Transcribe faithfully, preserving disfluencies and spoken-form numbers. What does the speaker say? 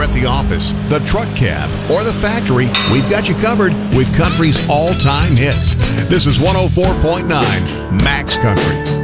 at the office, the truck cab, or the factory, we've got you covered with country's all-time hits. This is one oh four point nine Max Country.